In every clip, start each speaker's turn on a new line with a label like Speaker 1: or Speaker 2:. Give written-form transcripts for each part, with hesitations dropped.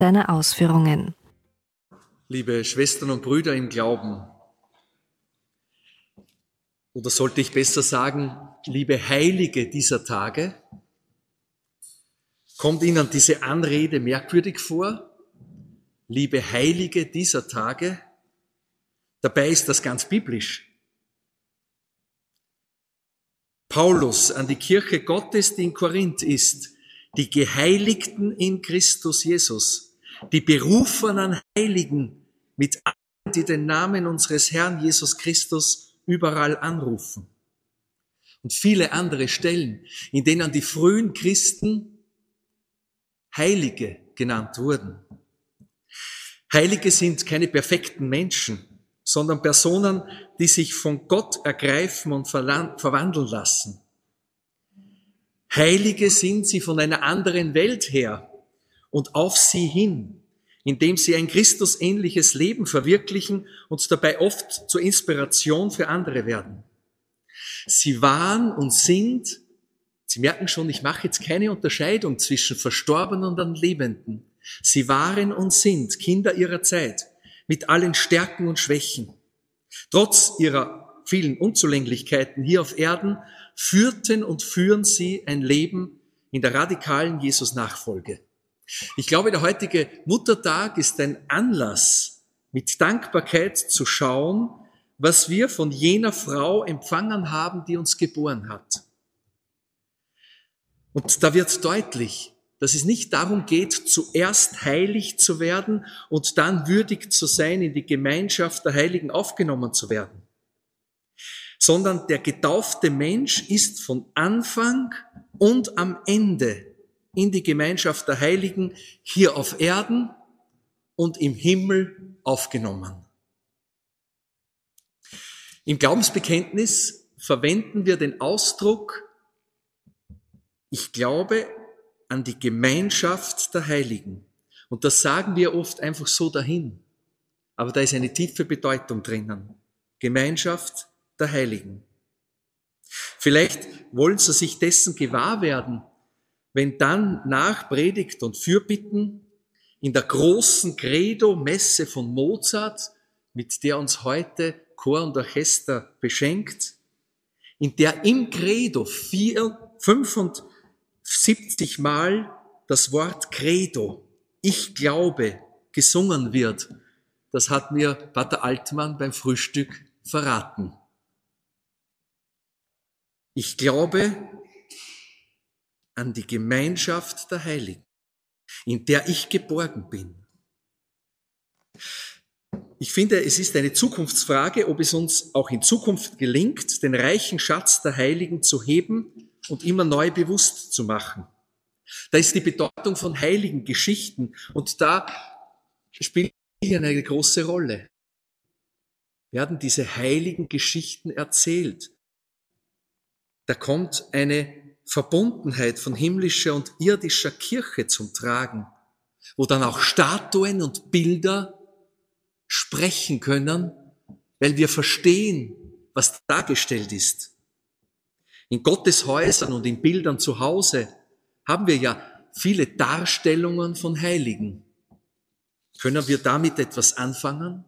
Speaker 1: deiner Ausführungen.
Speaker 2: Liebe Schwestern und Brüder im Glauben, oder sollte ich besser sagen, liebe Heilige dieser Tage, kommt Ihnen diese Anrede merkwürdig vor? Liebe Heilige dieser Tage? Dabei ist das ganz biblisch. Paulus an die Kirche Gottes, die in Korinth ist, die Geheiligten in Christus Jesus, die berufenen Heiligen mit allen, die den Namen unseres Herrn Jesus Christus überall anrufen. Und viele andere Stellen, in denen die frühen Christen Heilige genannt wurden. Heilige sind keine perfekten Menschen, sondern Personen, die sich von Gott ergreifen und verwandeln lassen. Heilige sind sie von einer anderen Welt her und auf sie hin, indem sie ein Christusähnliches Leben verwirklichen und dabei oft zur Inspiration für andere werden. Sie waren und sind, Sie merken schon, ich mache jetzt keine Unterscheidung zwischen Verstorbenen und Lebenden. Sie waren und sind Kinder ihrer Zeit, mit allen Stärken und Schwächen. Trotz ihrer vielen Unzulänglichkeiten hier auf Erden führten und führen sie ein Leben in der radikalen Jesus-Nachfolge. Ich glaube, der heutige Muttertag ist ein Anlass, mit Dankbarkeit zu schauen, was wir von jener Frau empfangen haben, die uns geboren hat. Und da wird deutlich, dass es nicht darum geht, zuerst heilig zu werden und dann würdig zu sein, in die Gemeinschaft der Heiligen aufgenommen zu werden, sondern der getaufte Mensch ist von Anfang und am Ende in die Gemeinschaft der Heiligen hier auf Erden und im Himmel aufgenommen. Im Glaubensbekenntnis verwenden wir den Ausdruck, ich glaube an die Gemeinschaft der Heiligen. Und das sagen wir oft einfach so dahin. Aber da ist eine tiefe Bedeutung drinnen. Gemeinschaft der Heiligen. Vielleicht wollen Sie sich dessen gewahr werden, wenn dann nach Predigt und Fürbitten in der großen Credo-Messe von Mozart, mit der uns heute Chor und Orchester beschenkt, in der im Credo 75 Mal das Wort Credo, ich glaube, gesungen wird. Das hat mir Pater Altmann beim Frühstück verraten. Ich glaube an die Gemeinschaft der Heiligen, in der ich geborgen bin. Ich finde, es ist eine Zukunftsfrage, ob es uns auch in Zukunft gelingt, den reichen Schatz der Heiligen zu heben und immer neu bewusst zu machen. Da ist die Bedeutung von heiligen Geschichten und da spielt hier eine große Rolle. Werden diese heiligen Geschichten erzählt. Da kommt eine Verbundenheit von himmlischer und irdischer Kirche zum Tragen, wo dann auch Statuen und Bilder sprechen können, weil wir verstehen, was dargestellt ist. In Gottes Häusern und in Bildern zu Hause haben wir ja viele Darstellungen von Heiligen. Können wir damit etwas anfangen?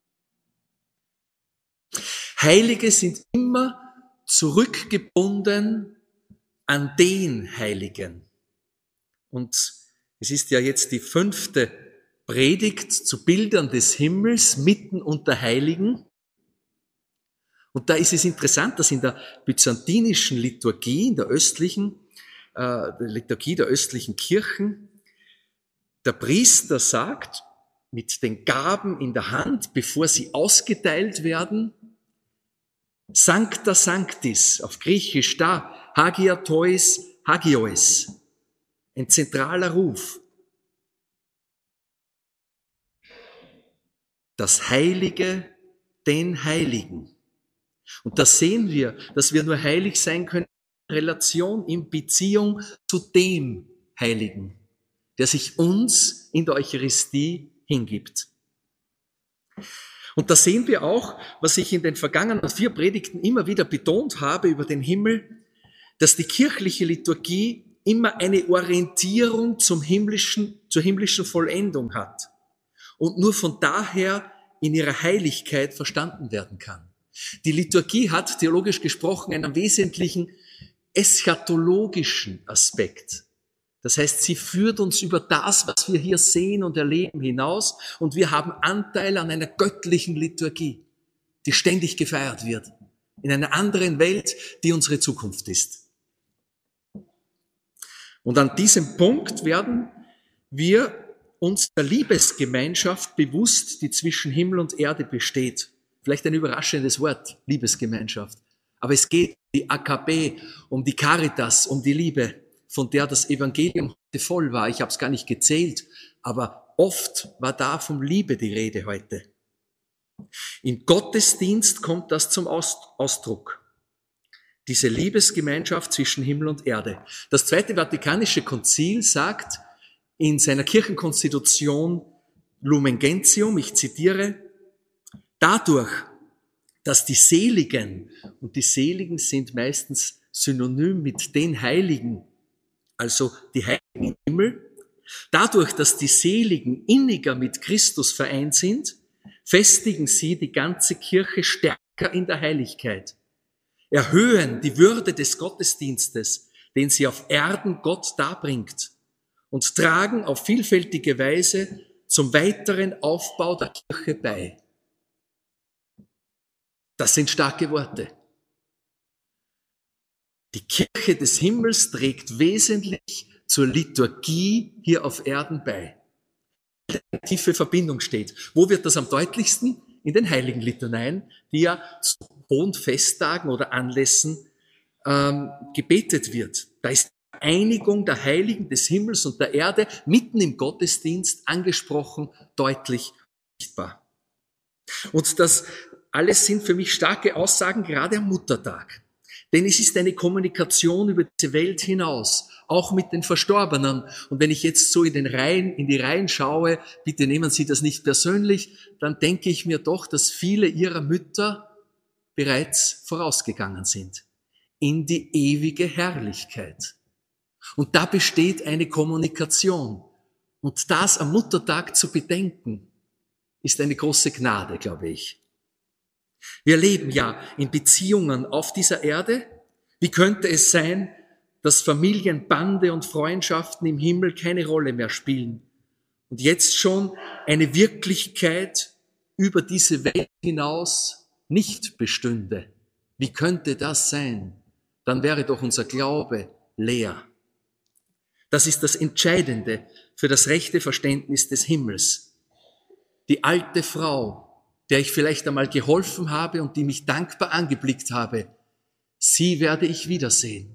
Speaker 2: Heilige sind immer zurückgebunden an den Heiligen. Und es ist ja jetzt die 5. Predigt zu Bildern des Himmels mitten unter Heiligen. Und da ist es interessant, dass in der byzantinischen Liturgie, in der östlichen Liturgie der östlichen Kirchen, der Priester sagt, mit den Gaben in der Hand, bevor sie ausgeteilt werden, Sancta Sanctis, auf Griechisch da, Hagia Tois Hagiois, ein zentraler Ruf. Das Heilige, den Heiligen. Und da sehen wir, dass wir nur heilig sein können in Relation, in Beziehung zu dem Heiligen, der sich uns in der Eucharistie hingibt. Und da sehen wir auch, was ich in den vergangenen 4 Predigten immer wieder betont habe über den Himmel, dass die kirchliche Liturgie immer eine Orientierung zur himmlischen Vollendung hat und nur von daher in ihrer Heiligkeit verstanden werden kann. Die Liturgie hat, theologisch gesprochen, einen wesentlichen eschatologischen Aspekt. Das heißt, sie führt uns über das, was wir hier sehen und erleben, hinaus und wir haben Anteil an einer göttlichen Liturgie, die ständig gefeiert wird, in einer anderen Welt, die unsere Zukunft ist. Und an diesem Punkt werden wir uns der Liebesgemeinschaft bewusst, die zwischen Himmel und Erde besteht. Vielleicht ein überraschendes Wort, Liebesgemeinschaft. Aber es geht um die AKB, um die Caritas, um die Liebe, von der das Evangelium heute voll war. Ich habe es gar nicht gezählt, aber oft war da von Liebe die Rede heute. Im Gottesdienst kommt das zum Ausdruck. Diese Liebesgemeinschaft zwischen Himmel und Erde. Das Zweite Vatikanische Konzil sagt in seiner Kirchenkonstitution Lumen Gentium, ich zitiere, dadurch, dass die Seligen, und die Seligen sind meistens synonym mit den Heiligen, also die Heiligen im Himmel, dadurch, dass die Seligen inniger mit Christus vereint sind, festigen sie die ganze Kirche stärker in der Heiligkeit, erhöhen die Würde des Gottesdienstes, den sie auf Erden Gott darbringt, und tragen auf vielfältige Weise zum weiteren Aufbau der Kirche bei. Das sind starke Worte. Die Kirche des Himmels trägt wesentlich zur Liturgie hier auf Erden bei. Eine tiefe Verbindung steht. Wo wird das am deutlichsten? In den heiligen Litaneien, die ja zu hohen Festtagen oder Anlässen gebetet wird. Da ist die Einigung der Heiligen des Himmels und der Erde mitten im Gottesdienst angesprochen, deutlich sichtbar. Und das alles sind für mich starke Aussagen, gerade am Muttertag. Denn es ist eine Kommunikation über diese Welt hinaus, auch mit den Verstorbenen. Und wenn ich jetzt so in die Reihen schaue, bitte nehmen Sie das nicht persönlich, dann denke ich mir doch, dass viele Ihrer Mütter bereits vorausgegangen sind in die ewige Herrlichkeit. Und da besteht eine Kommunikation. Und das am Muttertag zu bedenken, ist eine große Gnade, glaube ich. Wir leben ja in Beziehungen auf dieser Erde. Wie könnte es sein, dass Familienbande und Freundschaften im Himmel keine Rolle mehr spielen und jetzt schon eine Wirklichkeit über diese Welt hinaus nicht bestünde? Wie könnte das sein? Dann wäre doch unser Glaube leer. Das ist das Entscheidende für das rechte Verständnis des Himmels. Die alte Frau, der ich vielleicht einmal geholfen habe und die mich dankbar angeblickt habe, sie werde ich wiedersehen.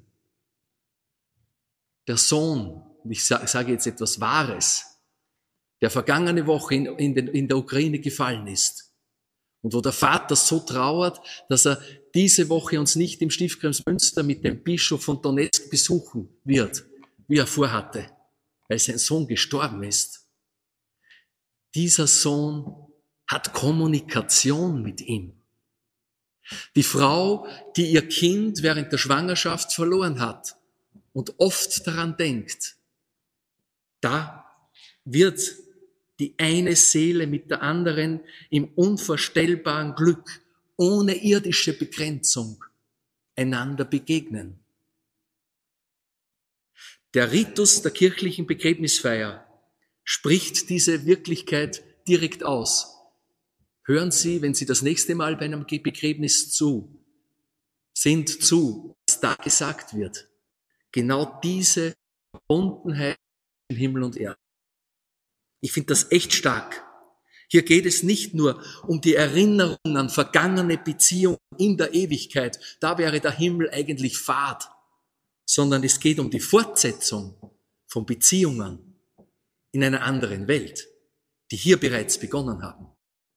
Speaker 2: Der Sohn, ich sage jetzt etwas Wahres, der vergangene Woche in der Ukraine gefallen ist und wo der Vater so trauert, dass er diese Woche uns nicht im Stift Kremsmünster mit dem Bischof von Donetsk besuchen wird, wie er vorhatte, weil sein Sohn gestorben ist. Dieser Sohn hat Kommunikation mit ihm. Die Frau, die ihr Kind während der Schwangerschaft verloren hat und oft daran denkt, da wird die eine Seele mit der anderen im unvorstellbaren Glück, ohne irdische Begrenzung, einander begegnen. Der Ritus der kirchlichen Begräbnisfeier spricht diese Wirklichkeit direkt aus. Hören Sie, wenn Sie das nächste Mal bei einem Begräbnis was da gesagt wird. Genau diese Verbundenheit im Himmel und Erde. Ich finde das echt stark. Hier geht es nicht nur um die Erinnerung an vergangene Beziehungen in der Ewigkeit. Da wäre der Himmel eigentlich fad. Sondern es geht um die Fortsetzung von Beziehungen in einer anderen Welt, die hier bereits begonnen haben.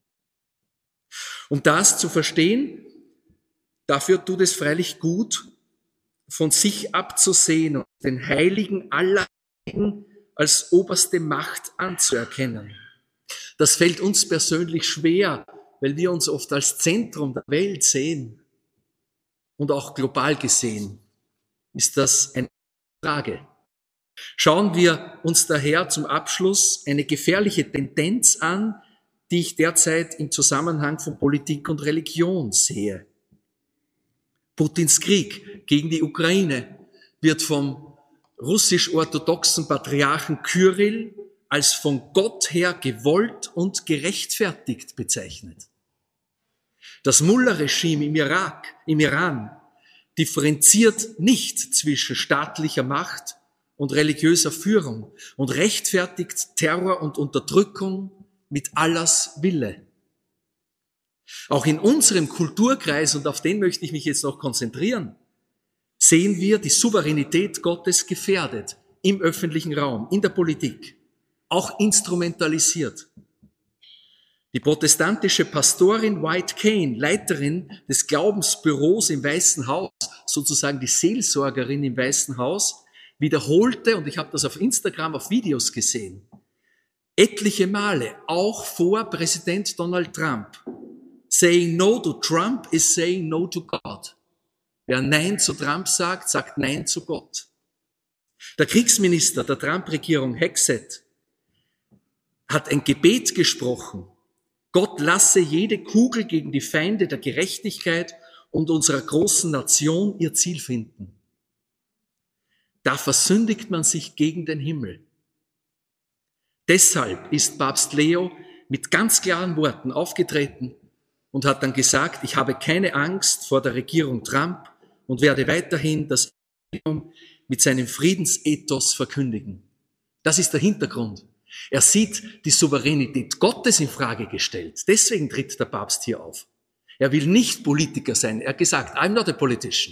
Speaker 2: Um das zu verstehen, dafür tut es freilich gut, von sich abzusehen und den Heiligen aller Heiligen als oberste Macht anzuerkennen. Das fällt uns persönlich schwer, weil wir uns oft als Zentrum der Welt sehen und auch global gesehen ist das eine Frage. Schauen wir uns daher zum Abschluss eine gefährliche Tendenz an, die ich derzeit im Zusammenhang von Politik und Religion sehe. Putins Krieg gegen die Ukraine wird vom russisch-orthodoxen Patriarchen Kyrill als von Gott her gewollt und gerechtfertigt bezeichnet. Das Mullah-Regime im Iran, differenziert nicht zwischen staatlicher Macht und religiöser Führung und rechtfertigt Terror und Unterdrückung mit Allahs Wille. Auch in unserem Kulturkreis, und auf den möchte ich mich jetzt noch konzentrieren, sehen wir die Souveränität Gottes gefährdet im öffentlichen Raum, in der Politik, auch instrumentalisiert. Die protestantische Pastorin White Kane, Leiterin des Glaubensbüros im Weißen Haus, sozusagen die Seelsorgerin im Weißen Haus, wiederholte, und ich habe das auf Instagram auf Videos gesehen, etliche Male, auch vor Präsident Donald Trump: Saying no to Trump is saying no to God. Wer Nein zu Trump sagt, sagt Nein zu Gott. Der Kriegsminister der Trump-Regierung, Hexet, hat ein Gebet gesprochen: Gott lasse jede Kugel gegen die Feinde der Gerechtigkeit und unserer großen Nation ihr Ziel finden. Da versündigt man sich gegen den Himmel. Deshalb ist Papst Leo mit ganz klaren Worten aufgetreten und hat dann gesagt: Ich habe keine Angst vor der Regierung Trump und werde weiterhin das Evangelium mit seinem Friedensethos verkündigen. Das ist der Hintergrund. Er sieht die Souveränität Gottes in Frage gestellt. Deswegen tritt der Papst hier auf. Er will nicht Politiker sein. Er hat gesagt, I'm not a politician.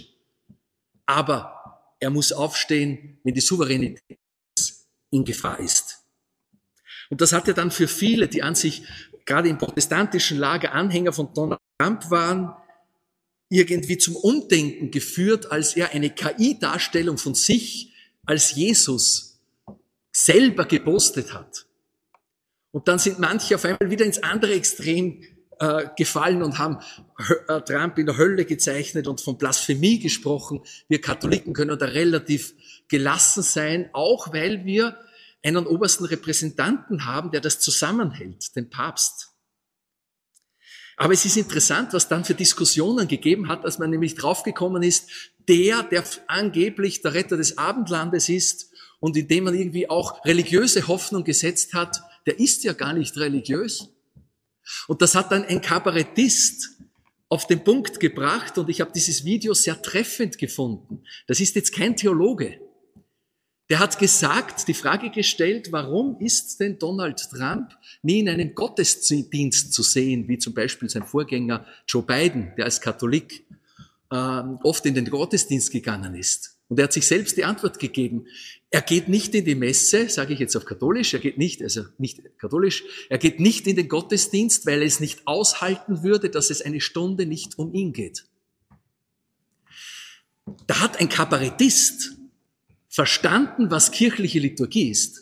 Speaker 2: Aber er muss aufstehen, wenn die Souveränität in Gefahr ist. Und das hat ja dann für viele, die an sich gerade im protestantischen Lager Anhänger von Donald Trump waren, irgendwie zum Umdenken geführt, als er eine KI-Darstellung von sich als Jesus selber gepostet hat. Und dann sind manche auf einmal wieder ins andere Extrem gefallen und haben Trump in der Hölle gezeichnet und von Blasphemie gesprochen. Wir Katholiken können da relativ gelassen sein, auch weil wir einen obersten Repräsentanten haben, der das zusammenhält, den Papst. Aber es ist interessant, was dann für Diskussionen gegeben hat, als man nämlich draufgekommen ist, der angeblich der Retter des Abendlandes ist und in dem man irgendwie auch religiöse Hoffnung gesetzt hat, der ist ja gar nicht religiös. Und das hat dann ein Kabarettist auf den Punkt gebracht, und ich habe dieses Video sehr treffend gefunden. Das ist jetzt kein Theologe. Der hat gesagt, die Frage gestellt, warum ist denn Donald Trump nie in einem Gottesdienst zu sehen, wie zum Beispiel sein Vorgänger Joe Biden, der als Katholik oft in den Gottesdienst gegangen ist. Und er hat sich selbst die Antwort gegeben: Er geht nicht in die Messe, sage ich jetzt auf katholisch, er geht nicht in den Gottesdienst, weil er es nicht aushalten würde, dass es eine Stunde nicht um ihn geht. Da hat ein Kabarettist verstanden, was kirchliche Liturgie ist.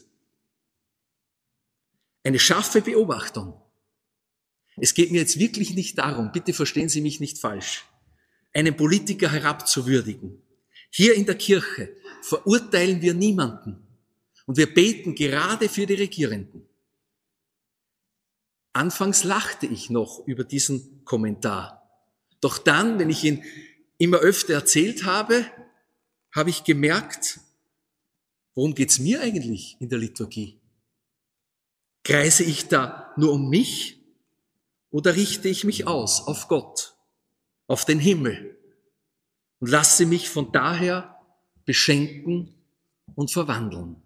Speaker 2: Eine scharfe Beobachtung. Es geht mir jetzt wirklich nicht darum, bitte verstehen Sie mich nicht falsch, einen Politiker herabzuwürdigen. Hier in der Kirche verurteilen wir niemanden und wir beten gerade für die Regierenden. Anfangs lachte ich noch über diesen Kommentar. Doch dann, wenn ich ihn immer öfter erzählt habe, habe ich gemerkt, worum geht's mir eigentlich in der Liturgie? Kreise ich da nur um mich oder richte ich mich aus auf Gott, auf den Himmel und lasse mich von daher beschenken und verwandeln?